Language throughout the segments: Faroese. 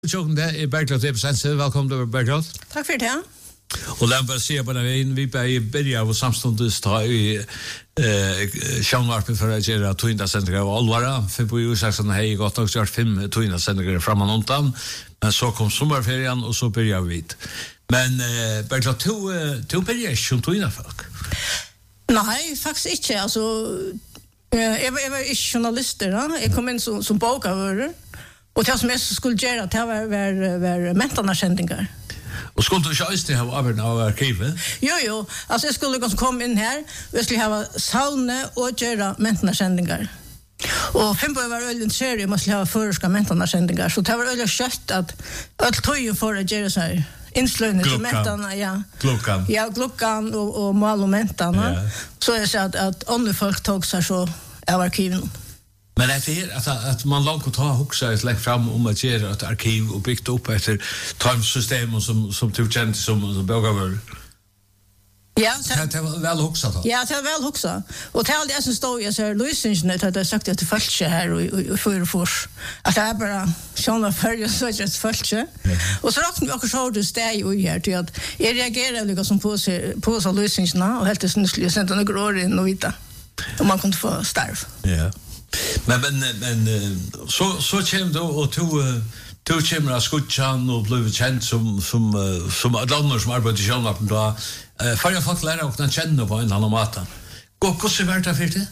Tjokken, det Bergljot Ebesense. Velkommen til Bergljot. Takk for det. Og la meg bare se på den veien. Vi bare begynner av samståndes ta i sjønvarpen for å gjøre tøyndasendinger av alvara. For på Josaksen har jeg godt nok gjort 5 tøyndasendinger frem og undan. Men så kom sommerferien, og så begynner vi vidt. Men Bergljot, du begynner ikke som tøyndafolk? Nei, faktisk ikke. Altså, jeg var ikke journalist da. Jeg kom inn som bokavhører. Og det som jeg skulle gjøre, det var mentalnærsendinger. Og skulle du ikke også ha arbeid av arkivet? Jo. Altså jeg skulle komme inn her, og jeg skulle ha saune og gjøre mentalnærsendinger. Og Finnborg var øyelig interessert om å ha føreska mentalnærsendinger, så det var øyelig kjøtt at alt tøyen for å gjøre seg innsløyne til mentalene, ja. Glukkan. Ja, glukkan og mal og mentalene. Ja. Så jeg sa at andre folk tog seg så av arkiven. Men det at man langt å ta hoksa et legg fram om at gjøre et arkiv og bygge opp etter timesystemet som du kjente som bøkavhører. Ja, det var vel hoksa da. Ja, det var vel hoksa. Og til alle jeg som stod i løsningene til at jeg sagt at det følte her i Fyrefors. At det bare sånn var før jeg så ikke et følte. Og så rakten vi akkurat så det steg i her til at jeg reagerer like som på seg løsningene og helt til snusselig og sendte noen år inn og vite om man kunne få starv. Ja. Men så kommer du og du kommer av skutjan og blir kjent som andre som arbeider i sjønvapen da. For jeg folk lærer å kjenne på en eller annen måte. Hvordan var det for det?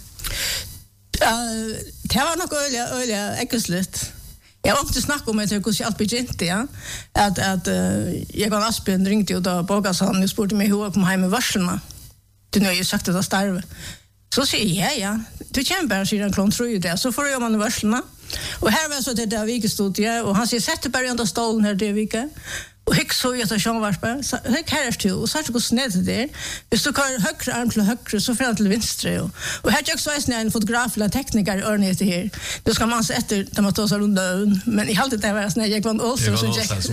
Det var nok øyelig ekkeslitt. Jeg var ikke snakket om etter hvordan alt begynte, ja. At jeg og Asbjørn ringte jo da Bågasan og spurte meg hvordan jeg kom hjem med varslene. Du nå har jo sagt at det starve. Så sier jeg, ja. Du kommer bare, sier han, klon, tror jo det. Så får jeg man i varslene. Og her var så det der Vike-studiet, og han sier, sett deg bare under stolen her det Vike. Og hikk så jeg til sjånvarsper. Hikk her til, og så har jeg gått ned til det. Hvis du kører høyre arm til høyre, så får han til vinstre. Og her tjøk så er en fotograf eller tekniker i ørene etter her. Du skal man se etter, da man tar seg rundt øven. Men i halvt det var sånn, jeg var en Olsen som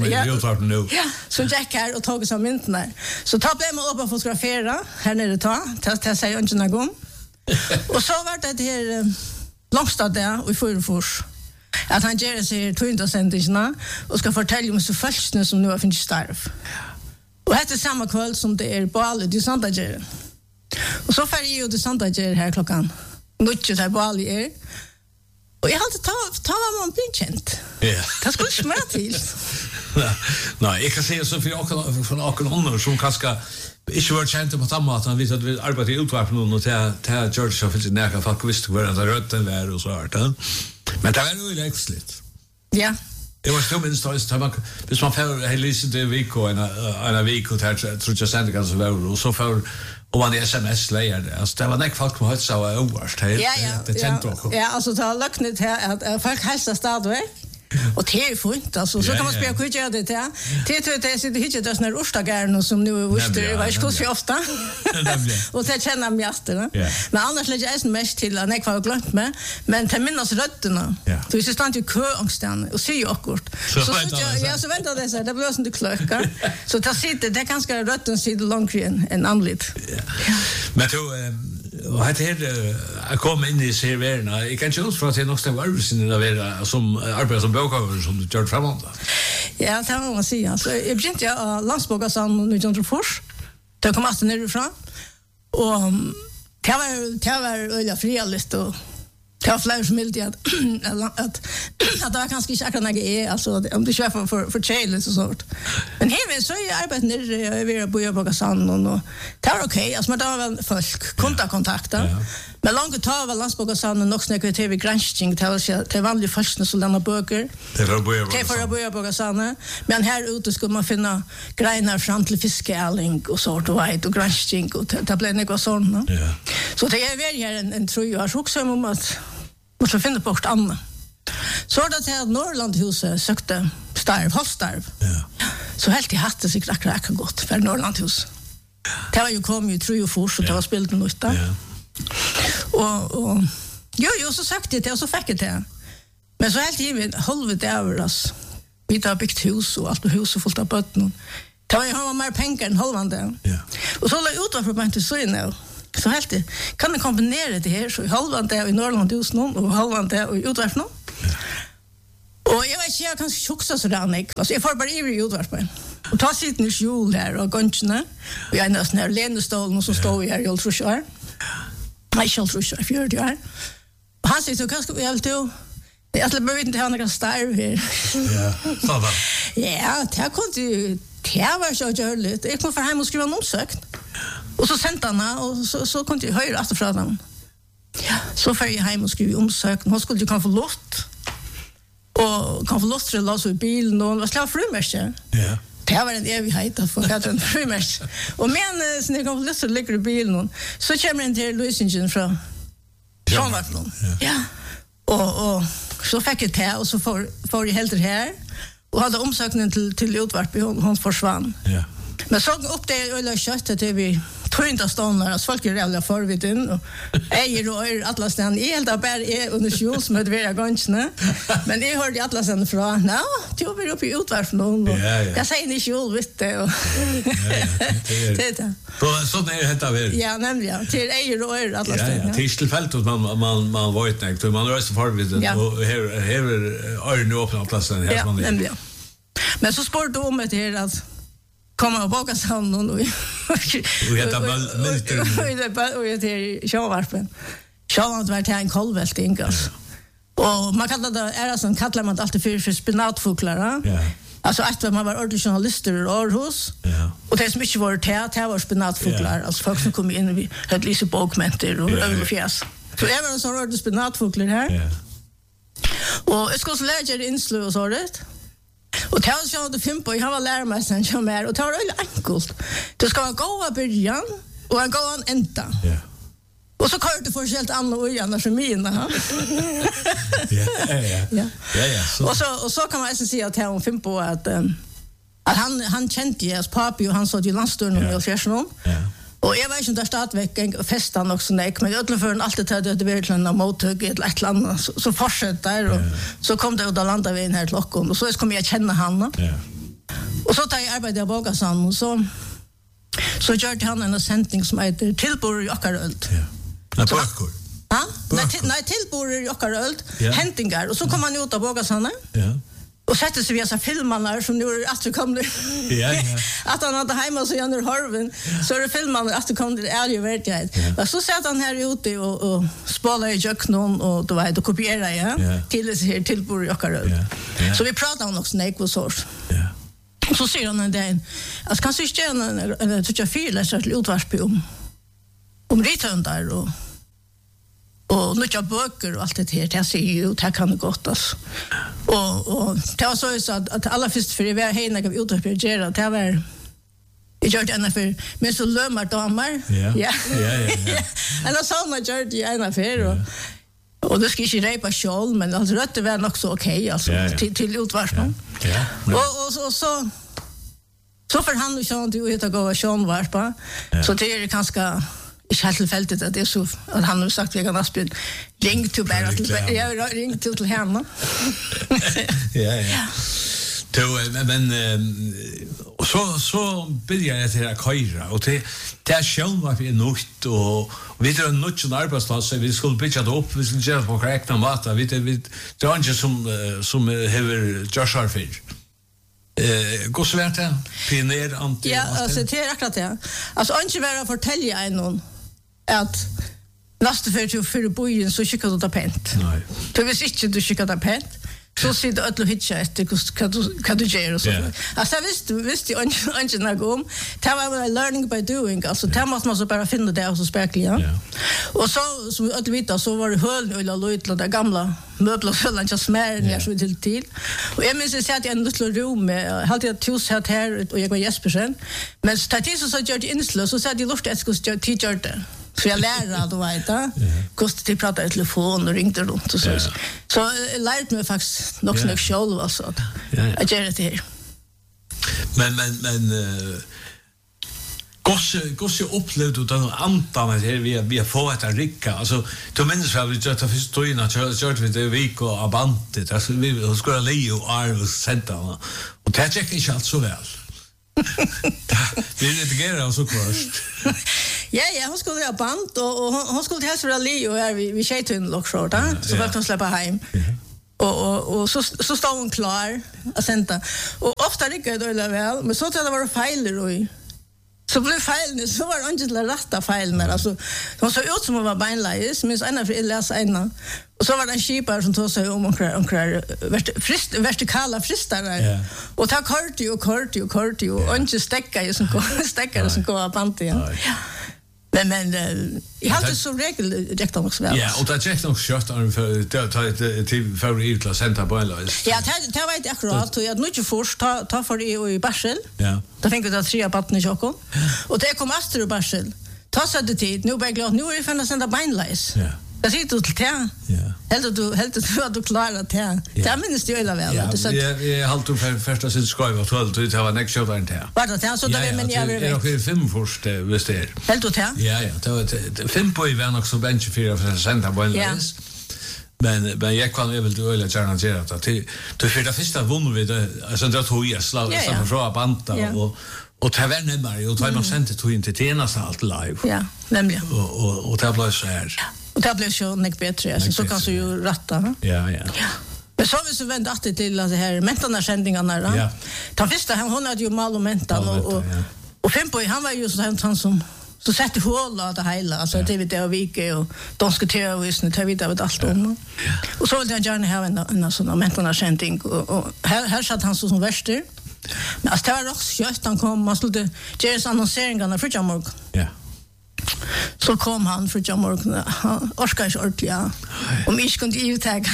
gikk her og tog seg myntene. Så da ble man oppe og fotografere her nede til jeg sier ønskene gang. Og så var det her Longstad der og i Fyrefors at han gjør seg tøyndasendingene og skal fortelle om så følelsene som nå har finnet starv. Og dette samme kveld som det Bali til Sandager. Og så fer jeg jo til Sandager her klokken 9 der Bali og jeg hadde ta var man blir kjent. Det skulle ikke mer til. Nei, jeg kan si så for noen andre som kanskje ikke var kjent på samme måte, han visste at vi arbeidet i utvarpen og til George så finnes det nærke folk visste hvor det rødt den var og så hørt. Men det var jo lekslitt. Ja. Det var så minst hvis man får lyset til Vik og en Vik og til tror jeg sendte ganske var og så får og man SMS-leier det. Altså, det var nek folk som høyt seg var overst. Det kjente dere. Ja, altså, det var løknet her at folk helst stadigvæk. Og det er fint, altså. Så kan man spørre hva gjør det til. Det sitter ikke der sånne Orsdagerne som nå visste, det var ikke hvordan ofte. Og det kjenner jeg etter. Men annars legger jeg mest til at jeg var glemt med. Men til minnes røttene. Så hvis jeg stand i køangstene og sier akkurat. Så venter det seg. Det blir sånn til kløkker. Så det er ganske røttene sitter langt enn anlitt. Men og her jeg kom inn i serverene. Jeg kan ikke utfra til nok stedet arbeidsene å være som arbeider som bøkhaver som du gjør fremover. Ja, det må man si. Altså, jeg begynte av Landsbågasan 1904. Det kom alltid nedifra. Og det var øyelig frialist og det var flere som ville at det var kanskje ikke akkurat når jeg altså om det ikke var for kjeilig og sånt. Men her så jeg arbeidet nere ved å bo i Bågasan og det var ok, altså men det var vel folk, kundekontakter. Men langt ta var Landsbågasan og nok snakker til gransking til vanlige folkene som lander bøker. Det var å bo i Bågasan. Men her ute skulle man finne greiner fram til fiskeæling og sånt og veit og gransking og det ble noe sånt. Så det er veldig her en tro jeg har også om at man skal finne på hvert annet. Så var det til at Norrlandhuset søkte halvstarv. Så helt i hatt det sikkert akkurat godt for Norrlandhuset. Det var jo kommet i tro og fors, og det var spilt med nytta. Og jo, så søkte jeg til, og så fikk jeg til. Men så helt i min halvet over oss. Vi har bygd hus, og alt med huset fullt av bøtten. Det var jo mer penger enn halvande. Og så la jeg utvar på meg til Søyne, så helt det. Kan jeg kombinere det her, så i halvande og i Norrlandhusen, og halvande og i utvarpen. Og jag vet inte, jag kan tjoxa sådär, Nick. Alltså, jag får bara i utvarpen. Och ta sitt nyss jul här och gångerna. Och jag är nästan här lenestolen som står här i Oltrusjör. Nej, inte Oltrusjör, 40 år. Och han säger så, kanske vi alltid... Jag behöver inte ha några starv här. Ja, så va. Ja, det kunde ju... Det var så görligt. Jag kom för hem och skriva en omsökt. Och så sände han och så kunde jag höra efter från honom. Ja, så får jag hem och skriva omsökt. Hon skulle ju kunna få lott. Och kan få lott till att låsa i bilen och vad slags frumärke. Ja. Det var en evighet att få ha en frumärke. Och men så när jag kan få lott till att ligga i bilen så kommer en till lösningen från Sjönvarpen. Ja. Och så fick jag det och så får jag helt det här. Och hade omsökningen till utvarp hon försvann. Ja. Men så upp det öle köttet till vi trynda ståndar och folk är rädda för vid in och äger och alla stan helt där är under sjön som det var gångsne. Men det hörde alla sen från. Ja, det var uppe i utvarp någon. Jag säger ni sjön vet det och det. Så när det heter väl. Ja, nämligen. Till äger och alla stan. Ja, tillfället man var inte näkt man röste för vid och här nu öppna platsen här från det. Nämligen. Men så spår du om det här att komma och baka samman och heter Mälter och det är Sjönvarpen. Sjönvarpen var till en kolvälting alltså. Och man kallar det är som kallar man alltid för spinatfåglar. Ja. Alltså att man var ordentlig journalister i Århus. Ja. Och det är så mycket var det var spinatfåglar. Alltså folk som kom in vi hade lite bokmenter och överfjäs. Så det var en sån ordentlig spinatfåglar här. Ja. Och jag ska så lägga det inslö och så det. Och det var så att Fimpo, jag var lärmästaren som är, och det var väldigt enkelt. Du ska ha en god början och en god ända. Yeah. Och så kör du för helt andra och annars är mina. Och så kan man alltså säga att här Fimpo att han kände ju hans pappa och han sa ju landstörning och fjärsen. Och jag vet inte där stadväcken festan också näck men jag för alltid hade det varit en mottag i ett land så fortsätter och så kom det ut att landa vi in här klockan och så kom jag känna han. Och så tar jag arbete av Bogasan och så gör han en sändning som heter Tillbor i Åkaröld. Ja. Böcker. Ja? Nej, Tillbor i Åkaröld. Händingar och så kom han ut av Bogasan. Ja. Och sätter sig via filmarna som nu är att det kommer. Ja. Att han hade hemma så gärna Harvin så är det filmarna att det kommer till ärlig verklighet. Och så satt han här ute och spalade i köknen och då var det kopierade till det här Tillbor i Åkaröld. Så vi pratade om också när sorts. Ja. Och så säger han en dag att kanske inte en tycker jag fyrläsare till utvarsp om rithundar och nya böcker och allt det här. Jag ser ju det här kan det gott alltså. Och det var så att alla först för det var hejna gav utåtbjörgera det var jag gör det ena för men så lömmar damer. Ja. Eller såna gör det ena för och det ska inte repa sjål men alltså det var nog så okej alltså till utvarsman. Och så för han och sånt och heter gå sjånvarspa. Så det är ganska i tillfället att det är så att han har sagt att jag kan Asbjörn ring till bara jag ring till henne. Ja. Men så börjar jag till att köra och det är själv var vi nytt och vi är en nytt arbetsplats så vi skulle bygga det upp vi skulle göra på korrekta mat vi det är inte som har Joshua Fish. Går så vart det pioner anti. Ja, alltså det är akkurat det. Alltså inte vara fortälja en att nästa för bojen så skickar du tapet. Nej. Du visst inte du skickar tapet. Så sitter alla och hittar efter kan du göra och så. Alltså visst jag inte någon. Det var learning by doing. Alltså det måste man så bara finna det och så spärkliga. Och så som alla vet så var det höll och lite där gamla möbler så långt smär ner så till. Och jag minns att jag ändå slår rum med hade jag tus här och jag var Jespersen. Men statistiskt så gör det inslö så satt jag lust att skulle teacher det. Så jag lärde att veta. Kostade till prata i telefon och ringde runt och så. Så jag lärde mig faktiskt nog så mycket själv alltså att göra det här. Men gosse upplevde utan antan att vi har fått att ricka. Alltså då minns jag vi gjorde först då innan kört vi det vik och abantet. Alltså vi skulle Leo och Santa och det gick inte allt så väl. Vi redigerar så först. Ja, hon skulle ha band och hon skulle helst vara Leo här vid Tjejtun Lockshort, så var hon släppa hem. Och så står hon klar att sända. Och ofta lyckas det väl, men så tror jag det var fejler och så blev feilen, så var det inte till att rätta feilen. Alltså, de såg ut som att vara beinleis, men en för att läsa ena. Och så var det en skipare som tog sig om vertikala fristare. Yeah. Och ta korti och inte stäckare som går av panten. Men jag har inte så regel direkt också väl. Ja, och det direkt nog kört till för utla center beinleis. Ja, det var inte akkurat. Jag nu inte först ta för i Barsel. Ja. Då tänkte jag att 3 patten i Jokon. Och det kom Astrid och Barsel. Ta så det tid. Nu blir glad. Nu är det för att sända beinleis. Ja. Jag sitter du till te. Ja. Helt att du klarar te. Det minns du väl. Ja, jag har alltid första sitt skriva 12 det var nästa show inte. Var det te så där men jag vill. Jag har 5 först visst det. Helt du te? Ja, det var 5 på i var också bench för att sända beinleis. Men jag kan väl du eller gärna göra det. Du för det första vunnit vi det. Alltså det tog jag slag så från banta och ta vänner mig och ta mig sent till inte tjänas allt live. Ja, nämligen. Och det blev så här. Och det blev så mycket bättre så kan du ju rätta. Ja. Men så vi så vänt att till det här mentarna sändningarna då. Ja. Ta första hon hade ju mal och mentan och Fimpo han var ju så han som så sätter hålla det hela alltså det vet jag vike och de ska ta visst det vet jag allt om. Och så vill jag gärna ha en sån mentarna sändning och här satt han så som värster. Men alltså det var också kött han kom man skulle göra annonseringarna för Jamorg. Ja. Så kom han för Jamorg orskar inte ordentligt. Om jag kunde övertaga.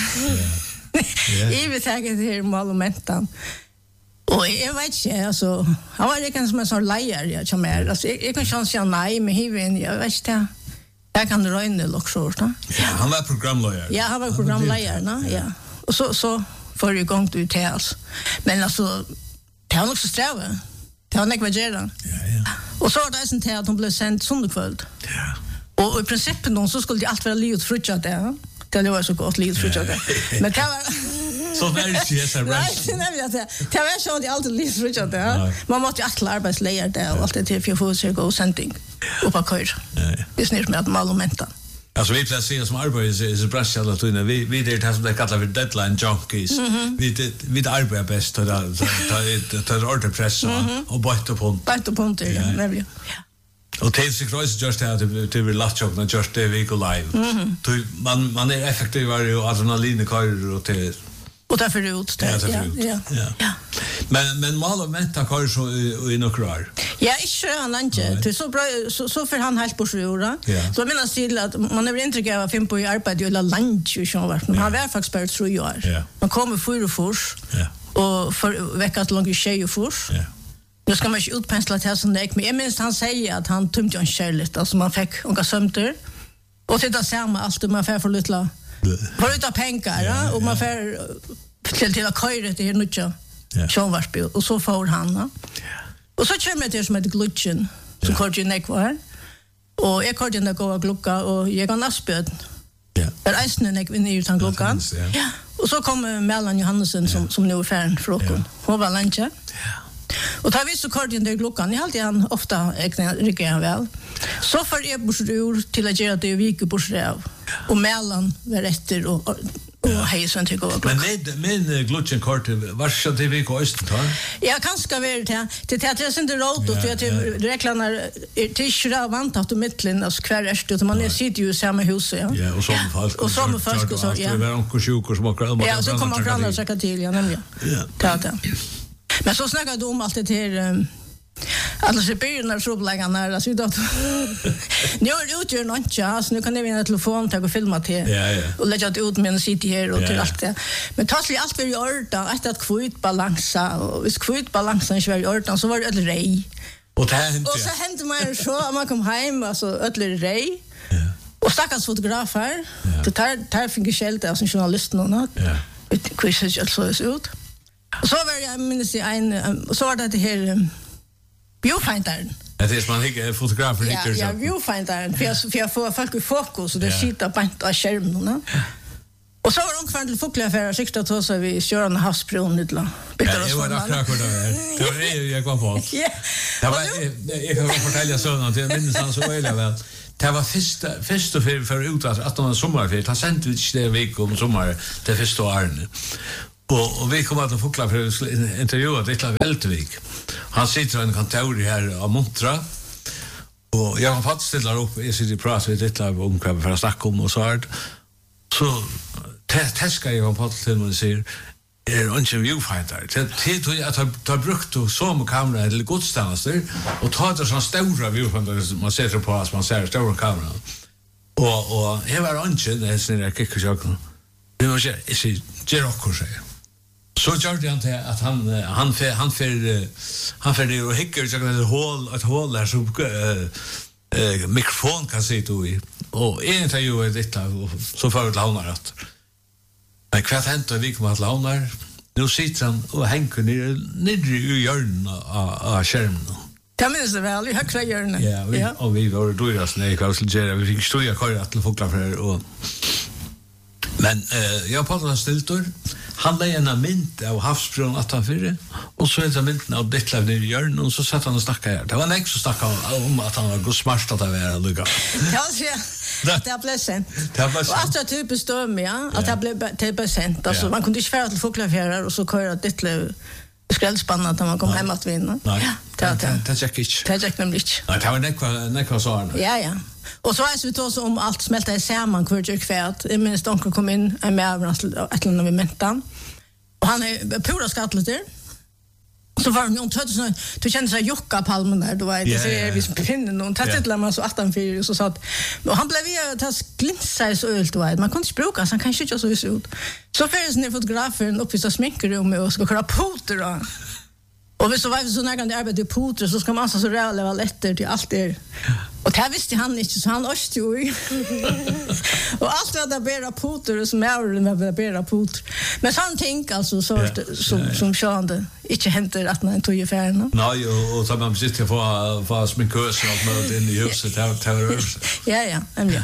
Övertaga det här monumentan. Och jag vet inte, alltså, han var redan som en sån lejer, jag kommer här. Alltså, jag kan inte säga nej, men jag vet inte. Jag kan röjna också. Ja, han var programlejer. Ja, han var programlejer, ja. Och så får jag igång till tals. Men alltså, det var nog så sträva. Det var inte vad göra. Ja. Och så var det en till att hon blev sänd sönderkvöld. Ja. Och i princip så skulle det allt vara livet frutjat där. Det var så gott livet frutjat där. Men det var... Så när det är så rätt. Nej, det var så att alltid livet frutjat där. Man måste ju alla arbetslejer där och allt det till för att få sig gå sändning. Och på kör. Det snir med att malumenta. Alltså vi placerar som arbetar i branschen alla tiden. Vi det som det kallar för deadline junkies. Vi arbetar bäst och tar orderpress och byta punkt. Byta punkt, nämligen. Ja. Och till sig kross just det att det vill lasta upp när just det vi går live. Man är effektivare och adrenalin kör och till och därför ut det. Ja. Men mal och menta kör så i några. Ja, inte han inte. Det så bra så för han helt på sjura. Så menar still att man är inte gärna fem på arbete eller lunch och så vart. Men han var faktiskt bara 3 år. Man kommer för fors. Och för veckat långt tjej och fors. Nu ska man ju utpensla till sån där men jag minns han säger att han tömde en kärligt alltså man fick några sömter. Och det där samma allt man får för lite för lite pengar och man får till att köra det här nutja. Sjönvarsby och så får han. Och så kommer det som ett glutchen som kort ju nekvar. Och jag kort den gå klocka och jag kan Asbjörn. Ja. Där är nek vinner utan klockan. Ja. Och så kommer Mellan Johannesson som nu är färd från. Hon var lunch. Ja. Och tar vi så kort den där klockan. Jag alltid han ofta rycker han väl. Så för jag bursur till att göra det vike bursrev. Och Mellan var efter och hej sånt tycker jag. Men glutchen kort var så det vi går öst tar. Ja, kanske väl det att jag inte råd och att reklanar till själva vant att mitten och kvar är det man sitter ju i samma hus Ja, och som folk och så det var onkel sjukor som var. Ja, så kommer grannar och säkert till nämligen. Ja. Men så snackar du om allt det här alla sepierna problemarna där så då. Nu är det utgör något chans nu kan det vinna telefon ta och filma till. Och lägga det ut med en city här och till allt det. Men tassligt allt för ordan att kvitt balansa och vis kvitt balansen är väl ordan så var det ett rej. Och det hände. Och så hände man så man kom hem alltså ett rej. Och stackars fotografer. Det tar fick skälta av som journalisten och något. Quiz alltså så ut. Och så var jag minns så var det här viewfindaren. Det är man hickar fotografer hickar så. Ja, viewfindaren för jag får folk i fokus och det sitter på av skärmen. Och så var de kvar till foklaffärer 16 så vi kör en havsbron ut då. Det var där kvar där. Det var jag kom på. Ja. Jag kan fortälja såna till minns han så väl väl. det var först och för ut att de sommarfest. Han sände ut det veck om sommar det första året. Och vi kommer att förklara för intervjua Ditla Vältvik. Han sitter i en kontor här av Montra. Och jag har fått ställa upp i sitt prat vid Ditla om för att snacka om och så här. Så täskar jag på till mig och säger inte viewfinder. Det att ta brukt och som kamera eller godstjänster och ta det sån stora viewfinder som man sätter på att man ser stora kameran. Och här var inte det snarare kickerchocken. Det var ju Jeroko säger. Så gjorde han till att han för det och hickar så ett hål där så mikrofon kan sitta i och intervjuer detta så för att launa rätt. Men kvart hänt vi kommer att launa. Nu sitter han och hänger ner i hjörnet av skärmen. Det minns det väl, i högra hjörnet. Ja, och vi var dyrast när jag skulle göra. Vi fick stöja köra till förklara för det. Men jag pratade stiltor. Han lade en mynd av havsbron 18-4 och så är det mynden av Ditla ner i hjörnet och så satt han och snackade här. Det var en extra snacka om att han var god smart att det var lugga. Det blev sent. Och att det typiskt döm, ja. Att det blev sent. Alltså, man kunde inte färra till Foklafjärar och så köra Ditla skrällspannat när man kom hem att vinna. Nej, det gick inte. Det gick nämligen inte. Nej, det var nekva sådana. Ja. Och så är vi då om allt smälta i samman kvärt. Jag minns Donker kom in med ett eller annat mentan. Och han är pura skattliter. Så var han ju du kände sig Jocka Palmen där då var det så är vi som pinnen och tattade man så 18-4 och så sa att och han blev ju tas glinsa så ölt då man kunde inte bruka så han kanske inte så ut. Så finns ni fotografen uppe i sminkrum och ska köra poter då. Och hvis det var så närgande arbete i puter så ska man så rävla väl efter till allt det. Och det visste han inte så han öste ju. Och allt var där bära puter som är med bära puter. Men sån tänk alltså så som sjönde inte händer att man tog i färden. Nej och så man sitter för sminkös och allt möjligt in i huset Ja.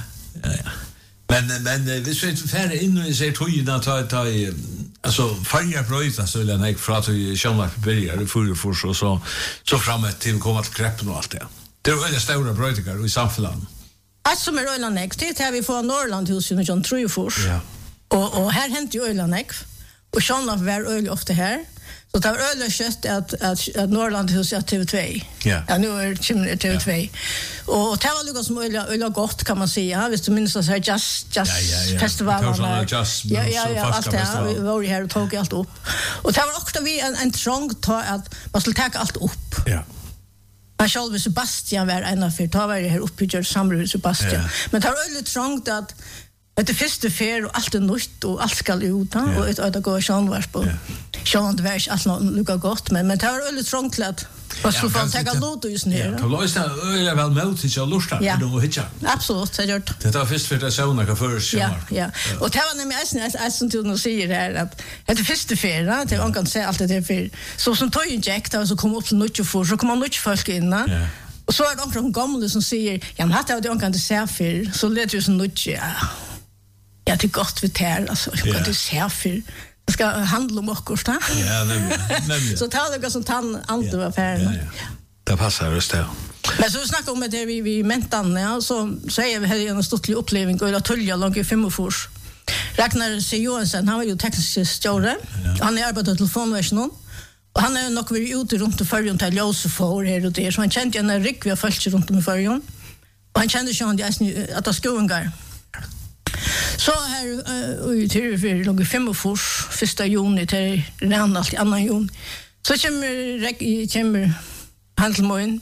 Men vi ska inte färre in i sig tojna ta i alltså färja bröjta så vill jag för att vi känner börjar för och så framåt till komma till kreppen och allt det. Det är väldigt stora bröjtingar i samhället. Allt som är Ölanäck, det är vi får Norrlandhusen och John Trujfors. Ja. Och här hänt ju Ölanäck. Och Sean var öl ofta här. Så det var öl kött att Norrlandhuset TV2. Ja, nu är det TV2. Och det var lika som öl gott kan man säga. Visst du minns så här jazzfestivalen. Ja, allt det. Vi var här och tog allt upp. Och det var också vi en trång att man skulle ta allt upp. Ja. Man själv Sebastian var en av för ta var det här uppe i Samrud Sebastian. Ja. Men det var väldigt trångt att det första fer och allt är nytt och allt ska ut och ett öde går sjönvars på. Sjön det var allt lukar gott men det var väldigt trångt att vad så får ta låt just nu. Ja, då löste jag väl mot till att lusta då hitcha. Absolut, det gjort. Det var först för det såna kan först. Ja. Och det var nämligen som du säger här att det första fer att man kan se allt det för så som tog en jack då så kom upp till nytt för så kommer nytt folk in. Och så är det också en gammal som säger ja men hade jag inte se för så lät ju så nytt Ja, det är gott vi tär, alltså. Jag kan inte se för det ska handla om okkur, da? Ja, nämligen. Så tar det som tann allt var färdig. Ja. Det passar just det. Men så vi snackar om det vi mentan, ja, så är vi här en stortlig upplevelse och jag tulja långt i 5 år. Ragnar C. Johansson, han var ju teknisk stjåre. Han är arbetat i telefonversionen. Och han är nog varit ute runt i färgen till Josefår här och där. Så han kände en rik vi har följt runt om i färgen. Och han kände sig att det skoengar. Så här i TV4 låg 5 år, 1 juni till redan allt 2 juni. Så kommer Handelmöjen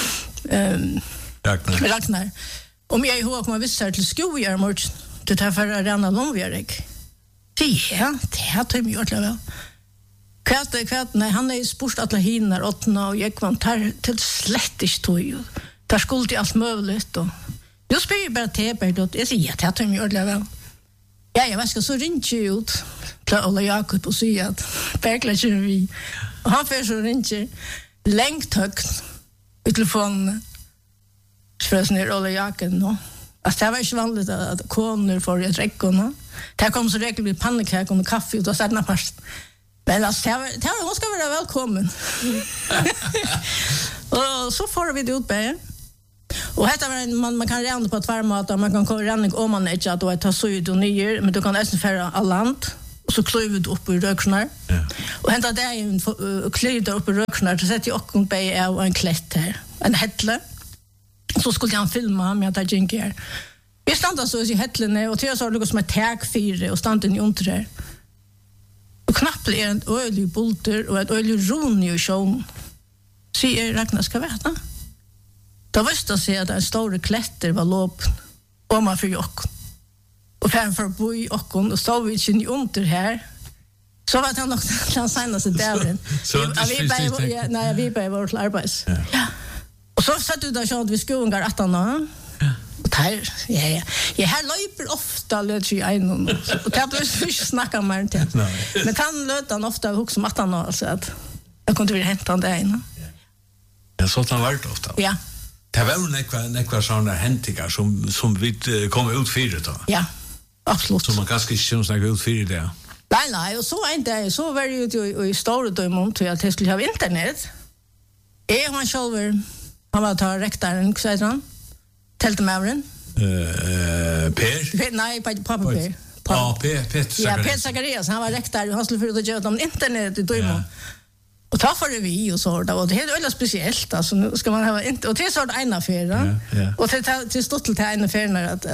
Ragnar. Om jag ihåg kommer vissa till skojar mot det här för redan långvärig. Ja, det har jag gjort det väl. Kvart, nej, han är sport alla hinnar 8 och jag var tar till slett inte tog. Där skulle till allt möjligt och jag spelar bara teber då. Jag säger att jag gjort det väl. Ja, jag ska så ringa ut till Ola Jakob och säga att Berkla kör vi. Och han får så ringa längt högt i telefonen. Förresten är Ola Jakob nu. Alltså det var inte vanligt att koner får ett räckorna. Det kom så räckligt med pannekaka och kaffe och sådana fast. Men alltså hon ska vara välkommen. Och så får vi det ut med. Och detta var man kan ränna på tvärmatar, man kan ränna om man inte att då ta så ut och ner, men du kan nästan färra all land och så klöver du upp i röknar. Ja. Och hända det en klöver upp i röknar så sätter jag och be av en klätt här, en hättle. Så skulle han filma med att jag gick här. Vi stannade så i hättlene och till så har det som ett tägfyre och stannade i under där. Och knappt är en ölig bulter och ett ölig ron i sjön. Sier Ragnar ska veta. Då visste sig att en stor klätter var låp om för jocken. Och framför bo i jocken och stod vi inte under här. Så var det nog den senaste dagen. Vi bara var till arbets. Ja. Och så satt du där så att vi skogar 18 år. Och här, ja, här löper ofta löt i en och det blir inte snacka mer till. Men han löt han ofta hux som 18 år så att jag kunde vilja hämta det en. Ja, så han varit ofta. Ja. Det var nekva sådana häntingar som vi kom ut för då. Ja, absolut. Så man kanske inte snacka ut för det. Nej, och så inte så var det ju i stora dömon till att det skulle ha internet. Han själv han var tar rektaren, så heter han. Teltemavren. Per? Nej, pappa Per. Ja, Peter Ja, Peter Zacharias, han var rektare. Han skulle för att göra om internet i dömon. Och ta för det vi och så där och det är väldigt speciellt alltså nu ska man ha inte och det är så det ena affären och till stort till ena affären att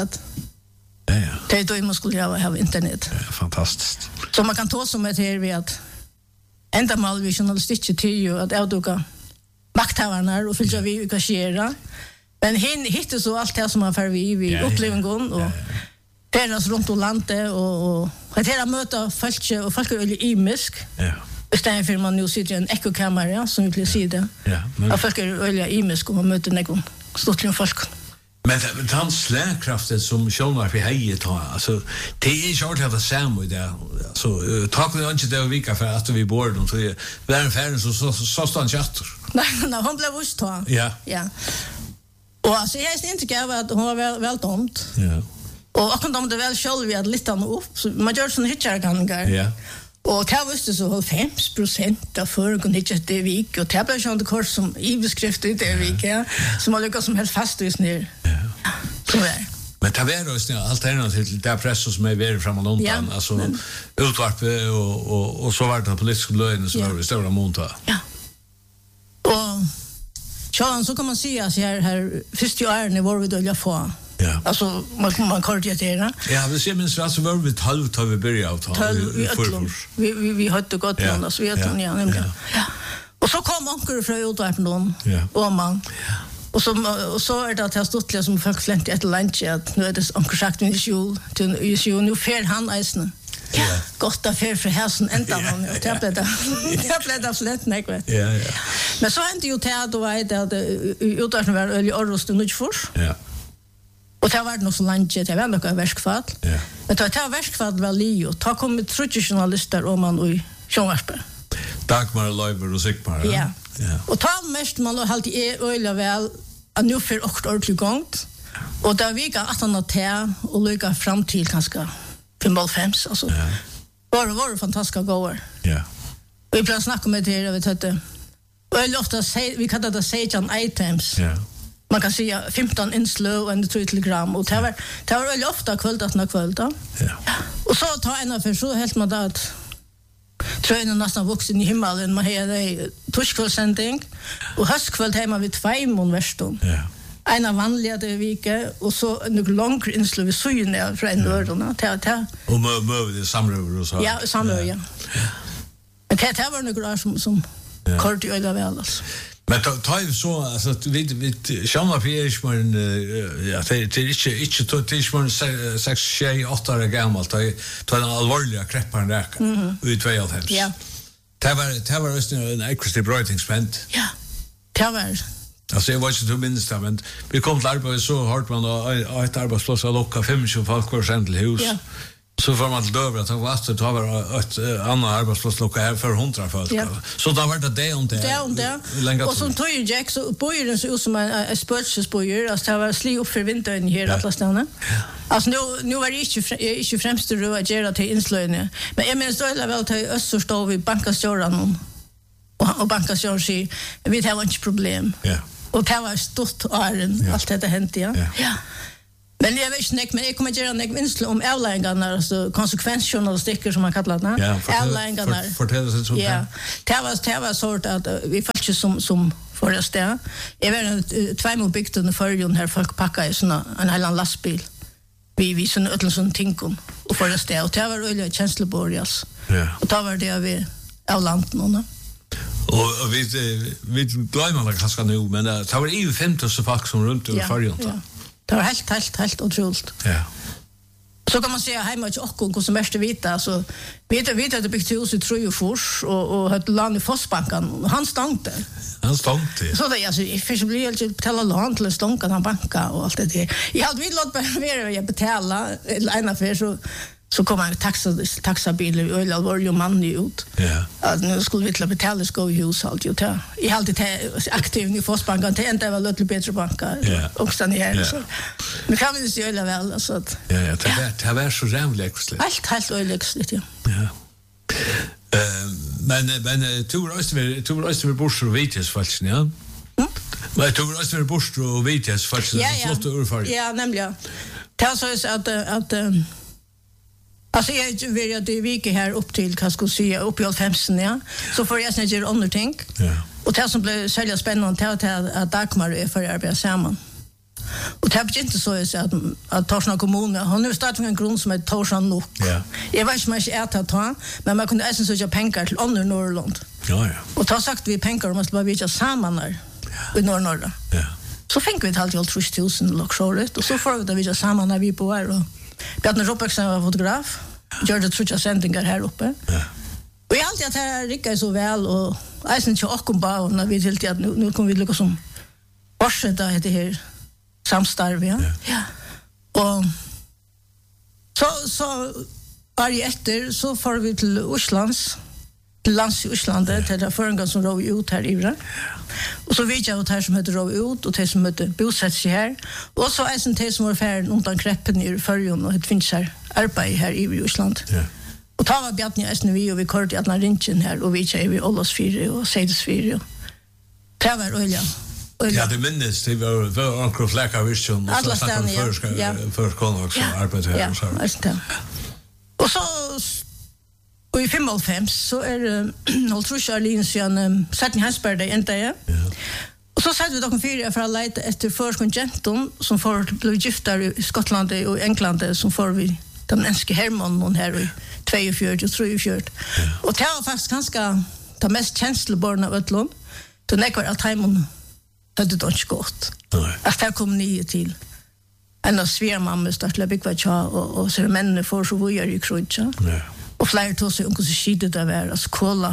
det då måste skulle ha internet. Ja, fantastiskt. Så man kan ta som ett här vid att ända mal vi journalistik till ju att avduka makthavarna och fylla vi engagera. Men hittar så allt det som man får vi upplevelsen och färdas runt om landet och att hela möta folk är imisk. Ja. Istället för man nu sitter i en ekokamera som vi vill se det. Ja, men och folk är öliga imisk och man möter någon stort folk. Men den slagkraften som Sjönvarp i hejet har, alltså det är inte att det samma det. Alltså tack vi inte det vika för att vi bor dem så det var en färd så stan chatter. Nej, hon blev just då. Ja. Och alltså jag inte gav att hon var väl tomt. Ja. Och kan de det väl själv vi hade listan upp så man gör sån hitchargangar. Ja. Och det var så 5% av förrgår inte det vik och det blev ju inte kurs som i beskrift i det vik som har lyckats som helt fast just ner. Ja. Så där. Men det var ju snart alternativ till det press som är väldigt framåt undan alltså utvarp och så var det politiska lögner som var stora monta. Ja. Och så kan man se att här första året var vi då få. Ja. Alltså man korrigerar. Ja, vi ser minst alltså var vi 12 tar vi börja att ta. Vi hade gått någon så vet hon nämligen. Ja. Och så kom onkel från utvarpen då. Och man. Och så är det att jag stått liksom som folk flent ett lunch att nu är det onkel sagt min jul nu fer han isen. Ja. Gott affär för hästen ända någon och tabletta flent nej. Ja. Men så inte ju det då är det utvarpen var öl och nu för. Ja. Och det var nog så långt det var nog verkfall. Ja. Men det var verkfall var Leo. Ta kom journalister om man och Sjönvarp. Dagmar Leiber och Sigmar. Ja. Och ta mest man har alltid öliga väl att nu för ordentligt gångt. Och där vi går 18 till och lycka fram till kanske 5 alltså. Ja. Var fantastiska gåor. Ja. Vi plats snacka med det vet du. Och ofta vi kallar det Satan items. Ja. Man kan säga 15 inslöv och en 3 telegram och det var väl ofta kväldat när kvälda. Ja. Och så tar en för så helt man att trönen nästan vuxen i himmelen man har det torskvällssändning och höstkväll hemma vid 2 månverston. Ja. En vanliga det vike och så en lång inslöv vid syne från öronen. Och möv det samröver och så. Ja, samröver, ja. Men det var några som kort i öga väl alltså. Men ta ju så alltså vi Sjönvarp är men ja det är inte 6-8 år gammalt ta en allvarlig kreppar där ut 2 år. Ja. Det var just en extra brightings Ja. Det var alltså jag var inte till minst men vi kom till arbete så hårt man och ett arbetsplats att locka 25 folk var sen till hus. Ja. Så får man till dövra att vara att ta var ett annat arbetsplats locka här för 100 folk. Ja. Så då var det om det. Och så tog ju Jack så bojen så ut som en spörsbojer alltså det var sli upp för vintern här alla stanna. Alltså nu var det inte främst då att göra till inslöjning. Men jag menar så är väl till öst så vi bankastjoran och bankastjoran säger vi har inte problem. Ja. Och det var stort åren, allt detta hände, ja. Men jag vet inte, men jag kommer att göra en vinsel om avläggarna, alltså konsekvensjournalistiker som man kallar det. Ja, fortell oss sånt. Ja, det var sort att vi faktiskt som förrest där. Jag var två mot bygden i förrjun här folk packade i såna en hel lastbil. Vi såna ödlan tinkon och förrest där. Och det var öliga känsloborgas. Ja. Och då var det vi av landet. Och vi glömmer det kanske nu, men det var ju 50 folk som runt över förrjun. Ja. Det var helt otroligt. Ja. Så kan man säga hemma till och som mest vita så vet att det byggt hus i Trojofors och hade land i Fossbanken. Han stångte. Så det alltså i fisk blir helt betala lån till stånkan han banka och allt det där. Jag hade vill låt bara jag betala en affär så kommer en taxabil och öl var ju man ut. Ja. Att nu skulle vi till betala gå i hushåll ju där. Jag hade det aktiv i Fossbanken till inte var lite bättre banker och stan här så. Men kan vi se öl väl alltså att. Ja, det var så jävligt. Helt öligt ja. Ja. Men två röster bors och vites faktiskt, ja. Men två röster bors och vites faktiskt flott urfall. Ja, nämligen. Det så att alltså jag vill att det vike här upp till vad ska säga upp i 50 ja. Så får jag snart göra underting. Ja. Och det som blev sälja spännande att Dagmar är för arbeta samman. Och det är inte så att Torshavn kommun har nu startat en grund som heter Torshavn Nok. Ja. Jag vet inte om jag äter att ta, men man kunde även söka pengar till under Norrland. Ja. Och då sagt vi pengar om man skulle bara vita samman här i norra. Ja. Så fick vi ett halvt 30 000 lokaler och så får vi det vita samman när vi på här och Bjarne Ropeksen var fotograf. Gör det tror jag sändningar här uppe. Ja. Och jag alltid att det här rickar så väl och jag syns ju också bara när vi till att nu kommer vi lyckas som fortsätta det här samstarv, ja. Och så varje efter så får vi till Oslands lands i Oslandet till det förrän som rov ut här i Ivra. Och så vet jag att här som heter rov ut och det som heter bosätt sig här. Och så är det som var färd undan kreppen i förrjun och det finns här arbete här i Osland. Ja. Och ta var Bjarni SNV och vi körde i alla ringen här och vi kör i Ålåsfyr och Seidesfyr. Det var olja. Ja, det minns det var onkel Fläckavision och så snackade för konung som arbetar här och så. Ja, och så och i 55 så är Holtrus Arlinsian Satin Hansberg det inte ja. Och så satt vi dock fyra för att leta efter förskonsgenton som får bli gifta i Skottland och England som får vi den enske Herman hon här i 42 och 43. Och det var faktiskt ganska det mest känsloborna av Ötlund. Då nekvar allt hemon hade det inte gått. Att här kom nio till. En av svärmamma startade byggva tja och så männen får så vujar i krutja. Och flera tog sig så skidde det var alltså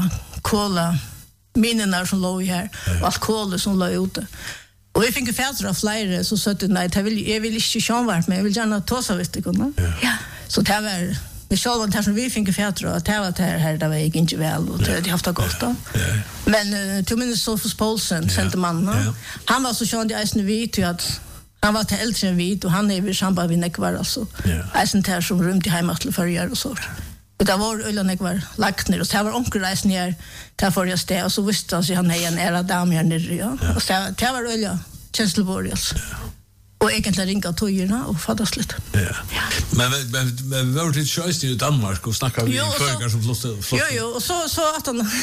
kola minnena som låg här och allt kolet som låg ute. Och vi fick fäder av flera så sa det nej, jag vill inte sjönvart men jag vill gärna ta sig vet du. Ja. Så det var vi såg att vi fick fäder och det var det här det var inte väl och det har haft gott då. Men till minns Sofus Paulsen sände mannen. Han var så sjön i SNV till att han var till äldre än vi och han är i samband med nekvar alltså. Eisen där som rymt i hemma till förr och så. Och det var ölen nekvar lagt ner och det var onkelreisen här där för jag steg och så visste han han är en era dam här nere ja. Och det var ölen känsloborgas. Och egentligen ringa tojerna och fattas lite. Ja. Men var det choice i Danmark och snacka med föräldrar som flott. Jo, och så att han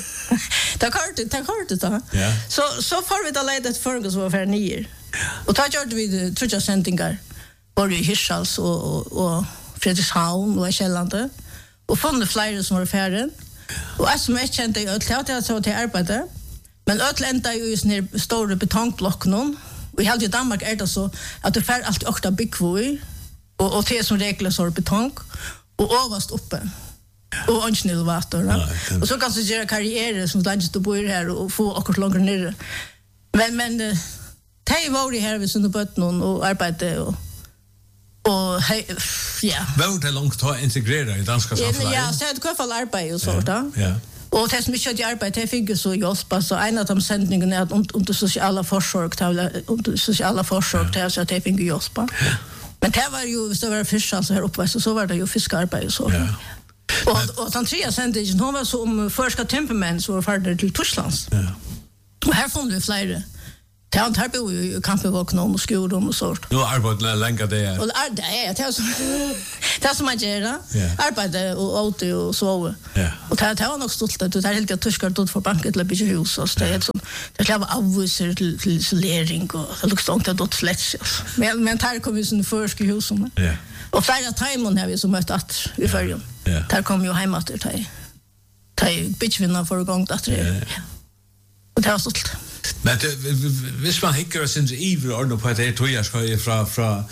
ta kort då. Ja. Så får vi då leda ett föräldrar som var för 9. Och då gjorde vi tror jag sändningar både i Hirschals och Fredrikshavn och Kjellande. Och fann det flera som var färre. Och SMS kände jag att så till arbete. Men öll enda ju i sån stora betongblock någon. Och i hela Danmark är det så att det fär alltid åkta byggvoj och det som regler så betong och överst uppe. Och ångsnil vatten. Och så kan du göra karriärer som landet du bor här och få åker långt ner. Men det var det här vid sådana bötten och arbete och ja. Var det långt att integrera i danska samhället? Ja, så det kan fall arbete och så då. Ja. Och det som mycket arbete jag fick så hjälpa så en av de sändningarna är under sociala försök så att jag fick hjälpa. Men det var ju så var fiskar så här uppe så var det ju fiskarbete så. Ja. Och den tredje sändningen hon var så om förska temperament så var färdig till Tyskland. Ja. Och här fann vi flera Han tar bo i kampbevakning och skolrum och sånt. Nu arbetar länge det. Och det är som man gör. Arbete och åt och sova. Och det var nog stolt att det är helt att tyskar då för banken till bygga hus och det är sån. Det kräver avvisar till isolering och det luktar inte dott släts. Men tar kommer ju sån förska husen. Ja. Och flera timon har vi som mött att i förrjun. Där kom ju hem att det är bitchvinna för gång att det. Och det var stolt. Men hvis man hikker oss inte iver på att det tror jag ska från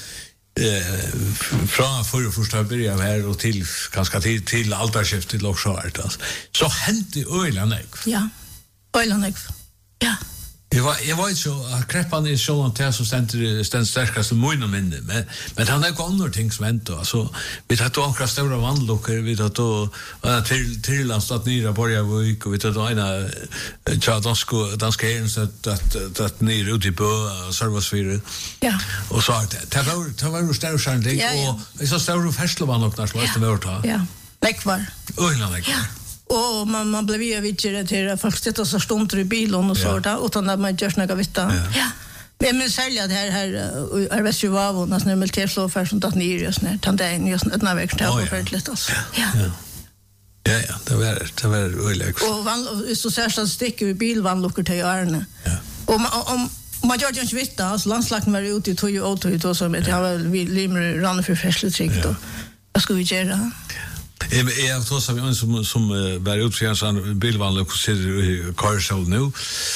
första början här och till ganska till altarskift till också alltså. Så hände öland. Ja. Öland. Ja. Jag var inte så kreppan i sån där som ständ starkast minne men han har ju andra ting som hänt alltså vi tar då några stora vandluckor vi tar då till landstat nere Borgavik och vi tar då ena danska herren så att ner ute i Bö servosfyr. Ja. Och så det var ju stora chanser och så stora färslovandluckor som måste vara ta. Ja. Läckvar. Öland. Och man blev ju vidare till folk sitter så stunder i bilen och så där utan att man gör några vita. Ja. Men men sälja det här arbetsgivare och nästan militärslå för sånt att ni just när tanden just när vi kan ta för lite alltså. Ja. Ja, det var öligt. Och så särskilt sticker vi bilvandluckor till Arne. Ja. Och man gör ju inte vita alltså landslagen var ute i tog och då så med det var vi limmer rann för färsletrikt då. Vad ska vi göra? Jag tror så vi som var utförande en bilvandel och sitter i Karsel nu.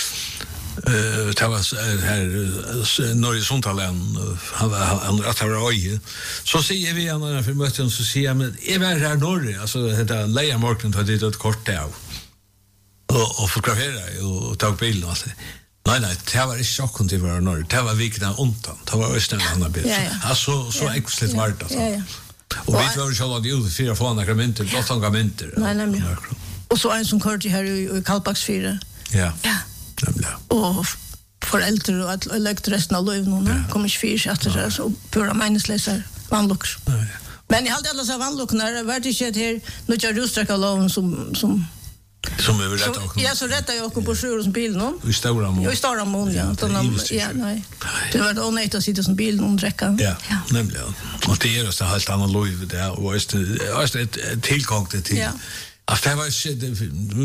Det var här Norge Sondalen han att ha oj. Så ser vi andra för möten så ser jag men är väl här Norge alltså det lejarmarknaden har det ett kort där. Och fotografera och ta bild och så. Nej, det var inte chocken till våra Norge. Det var vikna ontan. Det var östan andra bild. Alltså så exklusivt vart alltså. Ja. Och vi var ju så att det fyra få några mynter, 8 mynter. Nej, nämligen. Och så en som körde här i Kalbaks 4. Ja. Nämligen. Och föräldrar och att lägga resten av livet nu. Kommer inte fyra att det så pura meningslösa vandluckor. Men jag hade alla så vandluckor när det var det inte här nu jag rusträcka loven som är väl rätt också. Ja, så rättar jag också på sjörs bil nu. I stora mån. I stora mån, ja. Ja, nej. Det var då nej att sitta som bil någon dräcka. Ja, nämligen. Och det är så helt annan liv det och är ett tillgång till. Ja. Alltså det var nu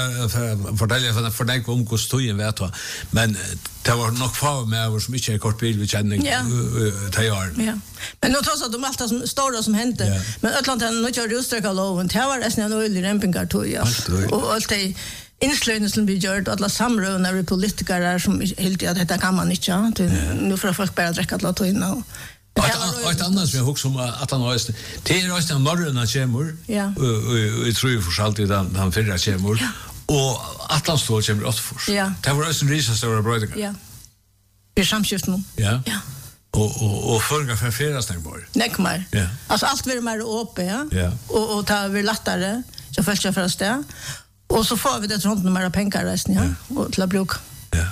för dig om kostojen vet jag. Men det var nog kvar med så mycket kort bil vi känner tajar. Ja. Men nu trots att de allt som stora som hände. Men Atlanten nu gör rusträcka loven. Det var resten av öl i rempingar tog jag. Och allt det inslöjning som vi gör alla samrövna med politiker som helt att detta kan man inte. Nu får folk bara dricka alla tog in och ett annat som jag också om att han har det är just en norröna kemur. Ja. Och jag tror ju för alltid han förra kemur. Ja. Och att han står kemur åt för. Ja. Det var just en risa stora bröder. Ja. Det är samskift nu. Ja. Ja. Och förga för flera stängbar. Näckmar. Ja. Alltså allt blir mer uppe, ja. Ja. Och tar vi lättare så först jag först det. Och så får vi det runt med pengar resten, ja. Och till bruk. Ja.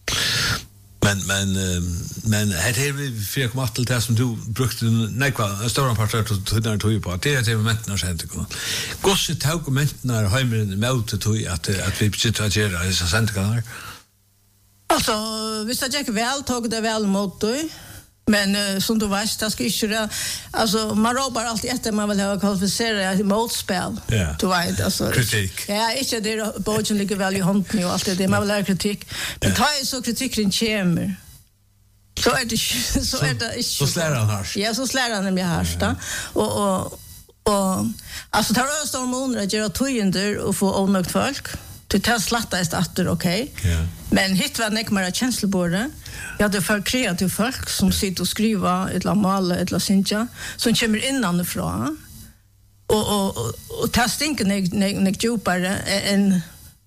Men här är vi 4,8 till det som du brukte nekva stora parter till tog på det är det momenten har hänt gå. Gosse tog momenten hemma i möte tog att vi sitter att göra det så sent kan. Alltså vi sa jag väl tog det väl mot dig. Men som du vet det ska inte alltså man ropar alltid efter man vill ha kvalificerat motspel. Du vet alltså kritik. Ja, inte det bogen ligger väl i handen och allt det man vill ha kritik. Men ta är så kritiken kommer. Så är det så slår han harst. Ja, så slår han nämligen harst. Och alltså tar det storm under att göra tojender och få onökt folk. Det tar slatta är starter okej. Men hit var nekmara känsloborde. Jag hade för kreativ folk som sitter och skriver ett la mala ett la sinja som kommer innanifrån. Och testinken nek djupare än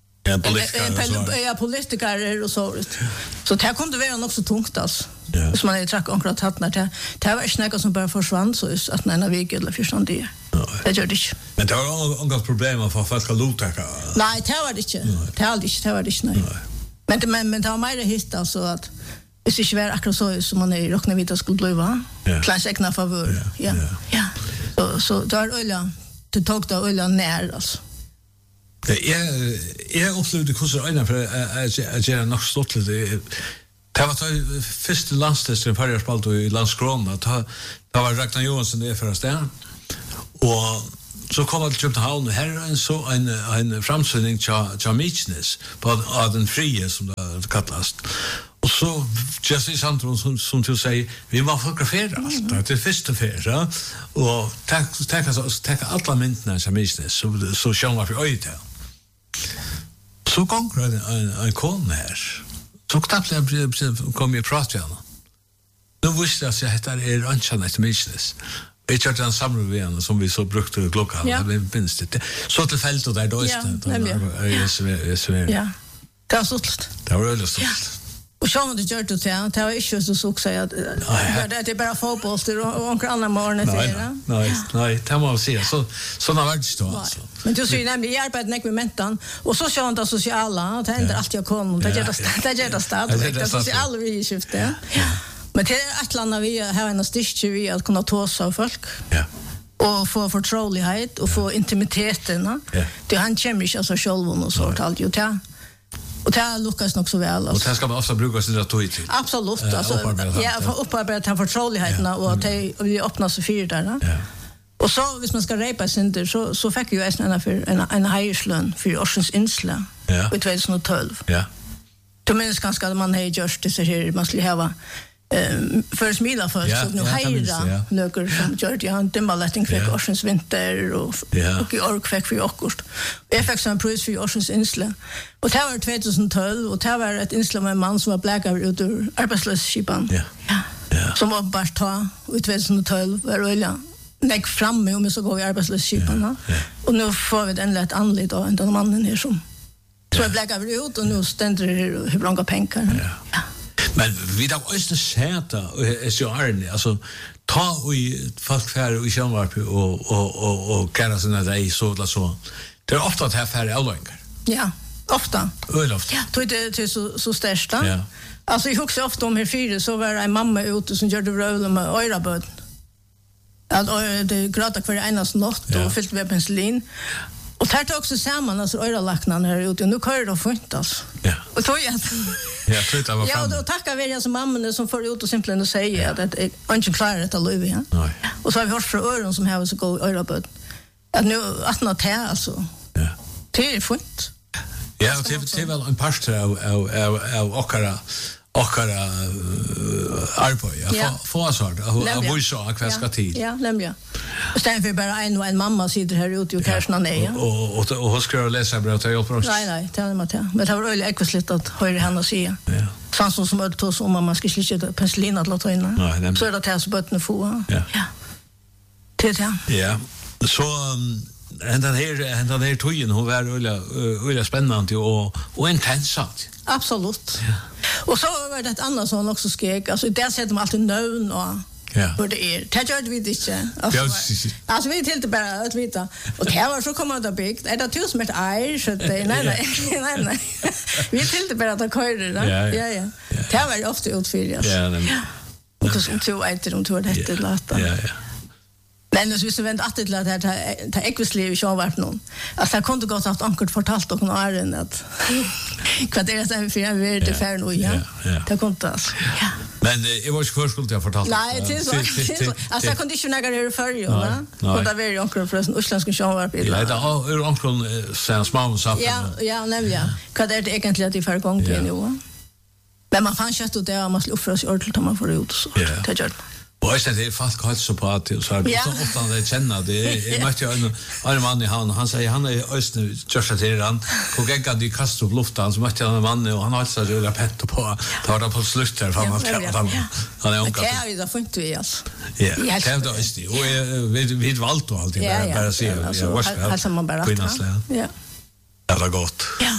politiker och så. Så det kunde vara nog så tungt alltså. Så man är track akkurat hatt när det var snäcka som bara försvann så att när vi eller försvann det. Det gör det inte. Men det var något problem att få folk att luta. Nej, det var det inte. Det var det inte. Men det var mer hit alltså att hvis ikke var akkurat så som man er råkne vidt skulle bli, va? Klans egna favør. Ja. Så det var øyla, det tok da øyla nær, altså. Jeg opplevde hvordan øyna for at gjøre nok stått litt. Det var första landstester förra spalt i Landskrona. Det var Ragnar Johansson det förra sted. Och så kom till Köpenhamn och här en framsynning till Michnes på den frie som det kallas. Och så just i centrum som du säger vi var fotografera det är första färra och ta alla mynten som Michnes så sjön var för öjt. Så kom en kon här. Så knappt kom jag prata med honom. Nu visste jag att det är ankännat Michnes. Jag kört en samråd som vi så brukte klockan. Ja. Jag minns det. Så till fältet där då istället. Ja, det var stort. Det var väldigt stort. Och så var det gjort det var inte så att säga att det är bara fotboll och andra morgonen. Nej, det må jag säga. Sådana var det då alltså. Men du ser ju nämligen i arbetet med mentan och så kör det sociala. Det händer alltid jag kommer. Det gör det stadigt. Det sociala vi skiftar. Ja. Men det är ett land vi har en styrka vi att kunna ta oss av folk. Ja. Och få förtrolighet och få intimiteten. Ja. Det han kommer inte så själv och så allt ju till. Och det lyckas nog så väl. Och det ska man ofta bruka sin retorik till. Absolut. Upparbeta den förtroligheten och att vi öppnar sig för där. Ja. Och så, hvis man ska repa synder, så fick ju en hejerslön för årsens insla i 2012. Ja. Du minns ganska att man har gjort det så här, man skulle ha för smila för så nu hejra löker som gör det han dimbaletting fick årsens vinter och i år fick för åkost. Jag fick en pris för årsens insla. Och det var 2012 och det var ett insla med en man som var bläckad ut ur arbetslöshetsskipan. Ja. Som var bara ta i 2012 var rölla. Lägg fram med om så går vi arbetslöshetsskipan. Och nu får vi den lätt anlit av den mannen här som är bläckad ut och nu ständer det hur många pengar. Ja. Men vi har också sett SJR, alltså ta och folk färre i kärnvarp och kära sina dig så. Det är ofta att här färre avlöjningar. Ja, ofta. Ofta. Ja, det är så största. Ja. Alltså jag huxar ofta om här fyra så var det en mamma ute som gjorde röl med öyraböd. Det gråta kvar enas natt och fyllt med penicillin. Och tar det också samman alltså öyralaknan här ute och nu kör det fint alltså. Ja. Och tog jag. Ja, tror det var fram. Ja, då tackar vi alltså mamman som får ut och simpelthen och säger att det är inte klarar detta liv, ja. Nej. Och så har vi hört från öron som har så god öyraböd. Att nu att något här alltså. Ja. Det är fint. Ja, det är väl en pastor av åkara arbete. Få så att vi så att ska tid. Ja, nämligen. Och sen för bara en mamma sitter här ute och kanske nej. Och hon ska läsa bra till hjälp oss. Nej, det är inte. Men det var väl ekvisligt att höra henne säga. Ja. Sånt som öll tos om man ska slita penicillin att låta in. Så är det att så bottna få. Ja. Det är det. Ja. Så den här tojen hon var spännande och intensant. Absolut. Ja. Och så var det ett annat som också skrek. Alltså där sätter man alltid növn och hur det är. Det gör vi inte. Alltså vi tänkte bara att veta. Och det var så kommer det byggt. Är det tur som ett ej? Så nej. Vi tänkte bara att det körde. Ja. Det var ofta utfyrjas. Ja. Och som tog äter de tog det lata. Ja. Men nu så vänt att det ta ekvisliv i sjönvart någon. Alltså jag kunde gott haft ankort fortalt och någon är att vad är det sen för en värld för nu ja. Det kunde alltså. Ja. Men det var ju förskuld jag fortalt. Nej, det är så. Alltså jag kunde inte några det för ju, va? Och där var ju ankort för en utländsk sjönvart i. Ja, det är ankort sen små så. Ja, nämligen. Vad är det egentligen att det för gång till nu? Men man fann kött och det man skulle offra sig ordentligt man får ut så. Det gör och jag säger det är fast kallt så på att så här så ofta det känner det är mycket en man i han säger han är östnu just till han och jag kan det kasta upp luften så mycket en man och han har så rulla pett på tar det på slut där för han är onkel. Ja, det får inte vi alltså. Ja, det är det och vi valt och allting bara se jag var så alltså man bara. Ja. Det var gott. Ja.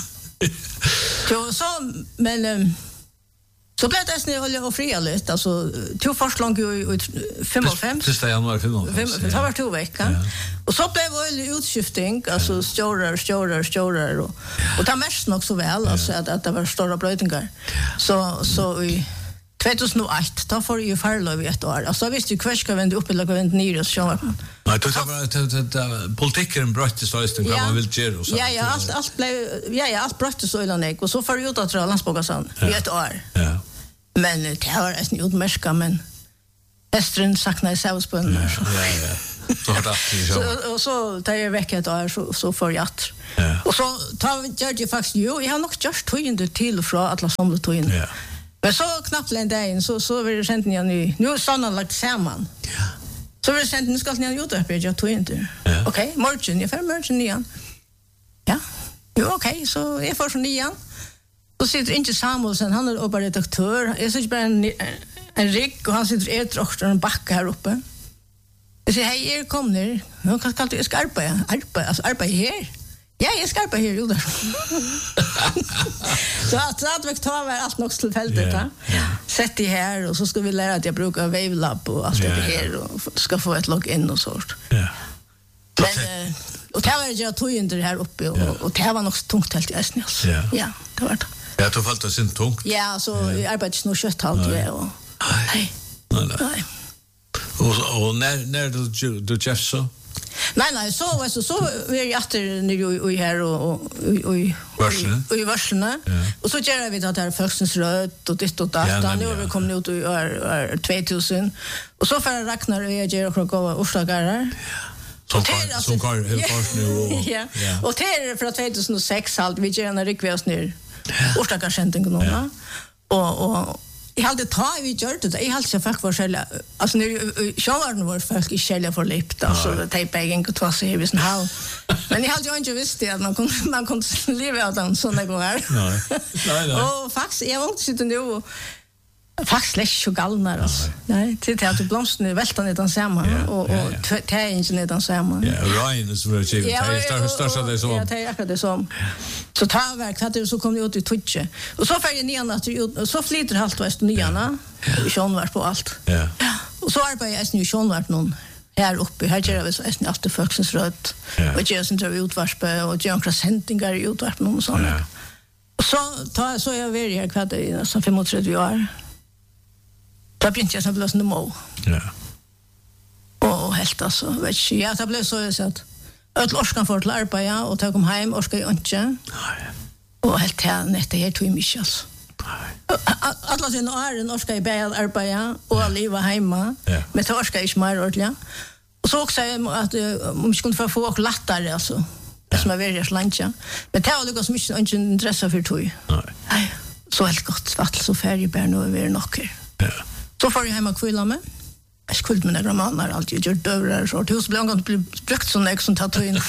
Så men så blev det snö och frialigt alltså två förslag i 55 1 januari 55. Det var 2 veckor. Och så blev det utskiftning alltså stora och det mest nog så väl alltså att det var stora brötningar. Så i 2001 då får ju farlöv i ett år. Alltså visst ju kvarska vände upp eller vände ner och så. Nej, det var politiken brötte så just det man vill göra så. Ja, allt blev allt brötte så eller nej och så får ju ut att Landsbogasan i ett år. Ja. Men det var en utmärska, men hästen saknar i sävsbönnen. Ja. Så tar jag väck ett år så får jag att. Och så gör jag faktiskt, jag har nog gjort tøyende till från alla som tøyende. Ja. Men så knappt en dag så vill jag sända ni nu är såna lagt samman. Ja. Så vill jag sända ni ska ni gjort det jag tøyende. Okej, morgon, jag får morgon igen. Ja. Jo, okej, så jag får så nian. Så sitter inte Samuelsen, han är bara redaktör. Jag sitter bara en rigg och han sitter i ett en backa här uppe. Jag säger, hej, kom ner. Jag kan alltid skarpa, arbeta här. Ja, jag skarpa här, jo där. Så att vi tar allt nog tillfälligt. Sätt det här och så ska vi lära att jag brukar Wavelab och allt det här och ska få ett login och sånt. Ja. Men och det var jag tog in det här uppe och det var nog tungt helt i Esnäs. Ja, det var det. Ja, du falt det sin tungt. Ja, så jag arbetade nog kött halt och nej. Och när du Jeff så? Nej, så vi är åter nu i här och i varslena. Och så gör vi det här Folksens röd och ditt och datt. Nu har vi kommit ut i år 2000. Och så för Ragnar och jag gör och gå årslagarar. Som går helt fast nu. Och det är för 2006 halt vi gör en rikväs ner. Årslagarskäntning nu. Och jag hade tagit vi gör det. Jag hade sagt för själva. Alltså nu själva var folk i själva för lipt alltså tejping och två sig vis halv. Men jag hade ju inte visst det att man kunde leva utan såna gånger. Nej. Och faktiskt jag var inte sitter nu faktiskt lätt så galnar alltså. Nej, till att blomsten vältan utan samma och tägen utan samma. Ja, Ryan is very cheap. Största det så. Ja, det är akkurat det som. Så tar verk att det så kom det ut i Twitch. Och så färger nian att så flyter halt väst niarna. Vi sjönvart på allt. Ja. Och så arbetar jag nu sjönvart någon här uppe. Här gör vi så är alltid Folksens röd. Och gör sin intervjuutvarspe och gör några sändningar i utvarp någon sån. Och så jag ver här kvad i som 35 år. Då började jag så lösna må. Ja. Och helt alltså, vet jag. Ja, det blev så att öll orskan för att arbeta och ta kom hem orska jag inte. Nej. Och helt det här tog mig alltså. Nej. Alla sina år orska jag bäl arbeta och leva hemma. Men det orska jag inte mer ordentligt. Och så också att om vi skulle få åka lättare alltså. Som är väldigt lantja. Men det var liksom inte intresse för tog. Nej. Så helt gott. Att så färdig bär nu över nocker. Ja. Så får jag hem och kvilla med. Jag skulle med några mannar alltid gjort dörrar så. Hus blev angående brukt sån där som tatt in.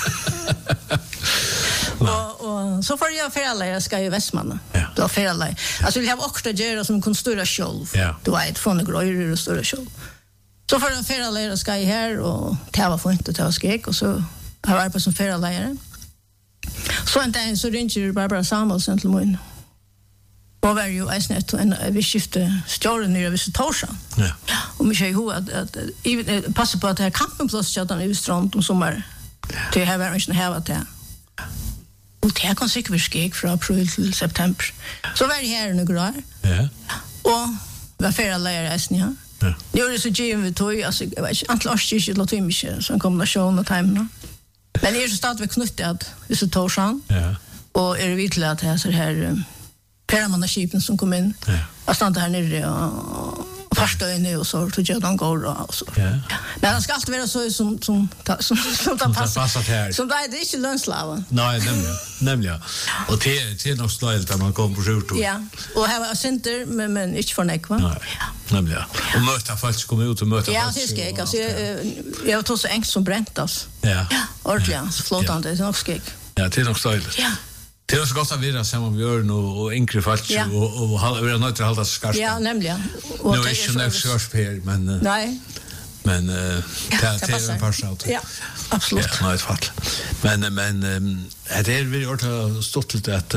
Och så får jag föräldrare, jag ska i Västmanna. Det var föräldrare. Alltså vi har också göra som kunde störa själv. Du vet, från gröjor och störa själv. Så får jag föräldrare, ska i här och det var inte, det var skrek. Och så har jag arbetat som föräldrare. Så en dag så ringer Barbara Samuelsen till mig. Och var ju äsnet vi skifte stjärnan nere vid Torsan. Ja. Och mig säger hon att passa på att det här campingplats chatten i strand om sommar. Det här var inte här det. Och det kan säkert vara skeg från april till september. Så var det här nu grå. Ja. Och var föräldrare äsnet. Ja. Nu är det så givet vi tog alltså jag vet inte antal årstis eller två mycket som kombination och timena. Men det är så stadigt knutet vid Torsan. Ja. Och är det vitt att det så här Peramannaskipen som kom in. Jag stannade här nere och första nu och så tog jag de går och så. Men han ska alltid vara så som passar här. Som det är inte lönslava. Nej, nämligen. Och det är nog slöjligt att man kommer på sjurt. Ja, och här var center men inte för nekva. Nej, nämligen. Och möta folk som kommer ut och möta folk. Ja, det ska jag. Alltså, jag tog så ängst som bräntas. Ja. Ordentligt, flåtande, det är nog skeg. Ja, det är nog slöjligt. Ja. Det är så gott att vi är samman med Björn och Inkri Falch och vi är nöjt att hålla sig skarpt. Ja, nämligen. Nu är det inte skarpt här, men... Nej. Men det är en första auto. Ja, absolut. Ja, nöjt fall. Men det är vi gjort stått lite att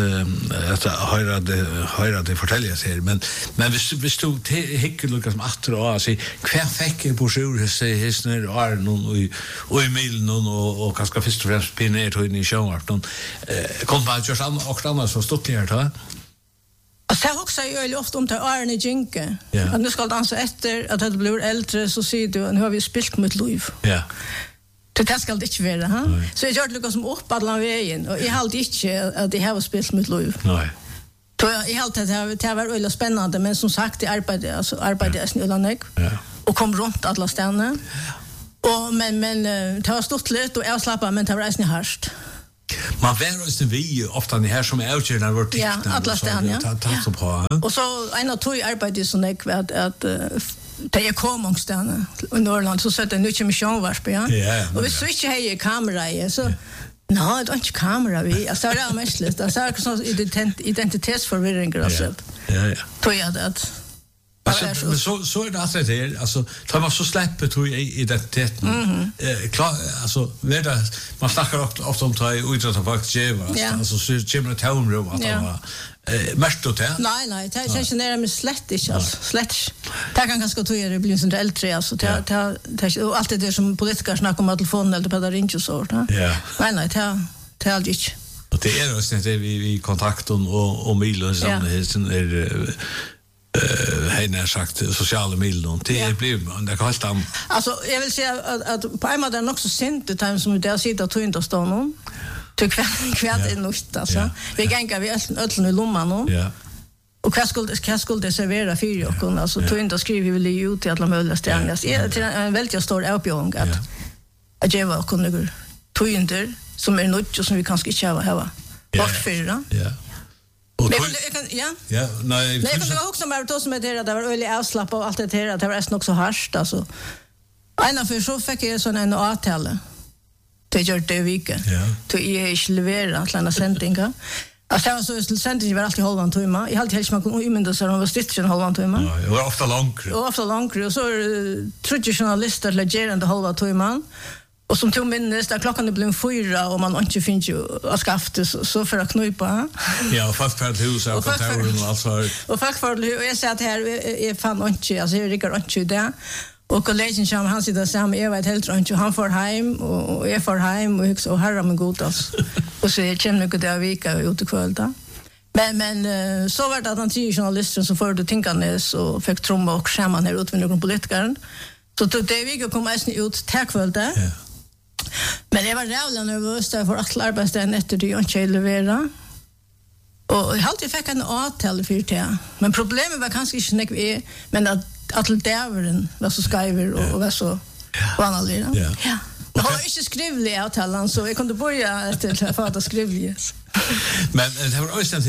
höra det fortäljas här. Men vi stod hickar lukka som attra och alltså kvar fick på sjur hisner och är någon och i milen och ganska först och främst pinner till i sjönvart. Kom bara just och annars så stått här då. Alltså jag också ju ofta om det Arne Jinke. Att nu ska dansa efter att det blir äldre så ser du nu har vi spilt mot liv. Ja. Det ska det inte vara, ha? Så jag gör det liksom upp alla vägen och jag hade inte att det har spilt mot liv. Nej. I allt det var väldigt spännande, men som sagt, jag arbetade i Snölanägg och kom runt alla städerna. Och men det var stort lätt och avslappnat, men det var nästan harst. Man var vi ofta här som utgör vårt ja, alla städerna. Och så en av två arbetade som jag vet att det är komongstäderna i Norrland, så sätter nu kommer sjönvarsp, ja. Och vi switchar här i kamera, så nej, det är inte kamera vi. Alltså det är mest lite. Alltså det är sån identitetsförvirring och så. Ja. Tror jag det. Alltså, men så är det att det alltså tar man så släpper tror jag identiteten. Klar alltså man snackar ofta om att utrata faktiskt alltså så kommer det townroom att vara mest då det. Nej, det är inte när med slett inte alltså. Slett. Det kan ganska tror jag det blir sånt äldre alltså och allt det som politiker snackar om telefonen eller på där inte så där. Ja. Nej, det är aldrig. Och det är också när vi kontakten och mailen så är henne sagt sociala medier det blir det kan helt annat. Alltså jag vill säga att på en måte är det också sent det time som där sitter och inte står någon. Tyck kvart är nog alltså. Vi gängar vi öllen i lomman nu. Ja. Och vad skulle det servera för er och alltså tog inte skriver vi ju till alla möjliga ställen. Det är en väldigt stor uppgång att jag var kunde tog inte som är något som vi kanske inte har bort för det. Ja. Ja, nej, jag kan också med då som det var ölig avslapp och allt det där det var nästan också harst alltså. En för så fick jag sån en avtal. Det gör det vecka. Ja. Till jag leverera landa sändningar. Alltså så sändningen var alltid halvan timme. Jag hade helst man kunde umynda sig om var stitchen halvan timme. Ja, det var ofta långt. Och ofta långt och så traditionalister legerande halva timmen. Och som tog minnes där klockan det blev 4 och man inte finns ju att skafta så för att knupa. Ja, fast för att husa och kontoren och allt så. Och fast för och jag sa att här är fan inte alltså jag rickar inte där. Och kollegan som han sitter samman jag vet helt inte han får hem och jag får hem och så herrar med god alltså. Och så jag känner mycket där vecka ute kväll då. Men så var det att han tre journalister som förde tänkandes och fick tromma och skämma ner ut med någon politiker. Så det vecka kom nästan ut tack för det. Ja. Men jag var rävla nervös där för att arbetsdagen efter det jag inte leverera. Och jag alltid fick en avtal för det. Men problemet var kanske inte när vi men att dävren var så skriver och var så vanligt. Ja. Det var inte skrivlig avtalan så jag kunde börja efter för att skriva. Men det var också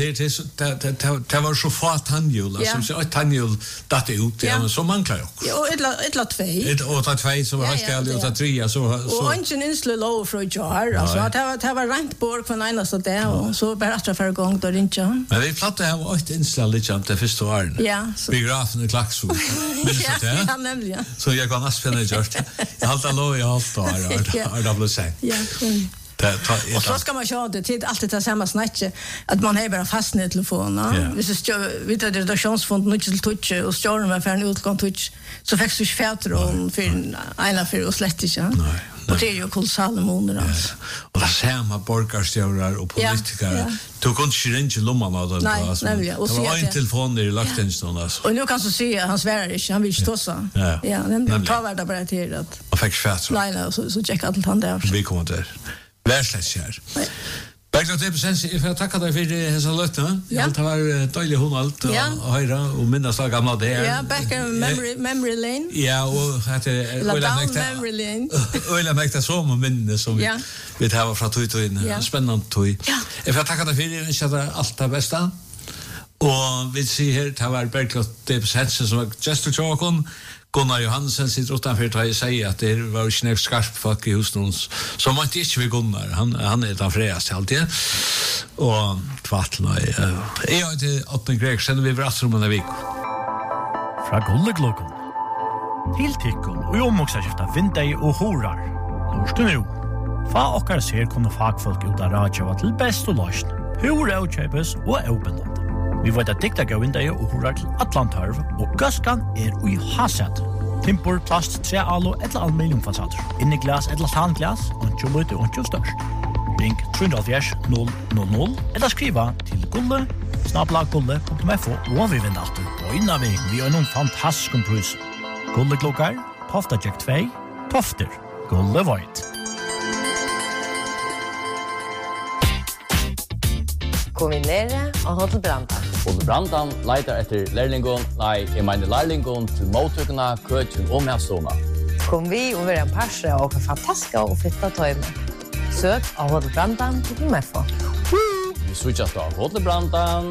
det var så få tandhjul som så tandhjul dat ut så man klarar också. Ja, ett 2. Och 2 så har jag och 3 så och ingen inslu low för jar alltså det var rent bort från ena så där och så bara efter för gång då inte. Men vi plattade här ett installerat det första året. Ja. Biografen i Klaxvik. Men så där. Ja, nämligen. Så jag kan nästan gjort. Jag har alltid lov i allt då har det sagt. Ja. Och så ska man köra det till allt det samma snacket att man har bara fastnat i telefonen. Vi så vid det redaktionsfond nu till touch och storm med för en utgång touch så fick du färter om för en för och slett inte. Och det är ju kolossala månader alltså. Och det samma borgarstjórar och politiker. Du kunde inte ringa lomman av det alltså. Det var en telefon där i lagtjänsten alltså. Och nu kan så se han svär inte, han vill inte stossa. Ja, den tar värda bara till att. Och fick färter. Nej, så checkar allt han där. Vi kommer där. Värsletsjär. Bergland Tepesens, jag får tacka dig för dessa lötterna. Det var dålig hundalt och höra och minnas av gamla det. Ja, Becker Memory Lane. Ja, och det är Memory Lane. Öjla mäkta som minnes som vi tar från tog in. Spännande tog. Jag får tacka dig för det. Jag önskar allt det bästa. Och vi ser här, det var Bergland Tepesens som var gestor tjåkon. Gunnar Johansen sitter utanför att säga att det var inte en skarp folk i husen som man inte vill Gunnar. Han är den fräs alltid. Och tvattlarna jag har inte åttning Greg, sen vi vrattar om en vik. Fra Gulleglokon til Tikkun og omoksaskifta Vindei og Horar. Lorstu nu. Fa okkar ser kunne fagfolk ut av radio til best og løsn. Hur avkjøpes og åpenlån. Vi vet at dikta gå Vindei og Horar til Atlantarv, og Gøskan ui haset. Timpor, plast, trealo, eller aluminiumfasader. Inni glas, eller tanglas, og lite og størst. Ring 370 eller skriva til gulle@gulle.fo og vi vinner alltid på innavig. Vi har noen fantastiske prus. Gulleklokkar, Tofta Jack 2, Tofter, Gulle Void. Kombinere og Hotel Brandta. Ole Brandan leitar etter lærlingon, nei, jeg mener lærlingon til mottøkene, køkken og medstående. Kom vi og være en parse og fantastiske og fitta tøyme. Søk av Ole Brandan til MFO. Vi switchas da Ole Brandan.